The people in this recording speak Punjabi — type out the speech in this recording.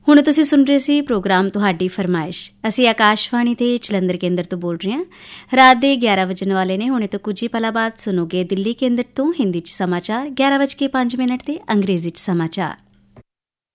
ਹੁਣ ਤੁਸੀਂ ਸੁਣ ਰਹੇ ਸੀ ਪ੍ਰੋਗਰਾਮ ਤੁਹਾਡੀ ਫਰਮਾਇਸ਼। ਅਸੀਂ ਆਕਾਸ਼ਵਾਣੀ ਦੇ ਜਲੰਧਰ ਕੇਂਦਰ ਤੋਂ ਬੋਲ ਰਹੇ ਹਾਂ। ਰਾਤ ਦੇ 11 ਵਜਣ ਵਾਲੇ ਨੇ। ਹੁਣੇ ਤੋਂ ਕੁਝ ਹੀ ਪਲਾਂ ਬਾਅਦ ਸੁਣੋਗੇ ਦਿੱਲੀ ਕੇਂਦਰ ਤੋਂ ਹਿੰਦੀ 'ਚ ਸਮਾਚਾਰ, 11:05 ਤੇ ਅੰਗਰੇਜ਼ੀ 'ਚ ਸਮਾਚਾਰ।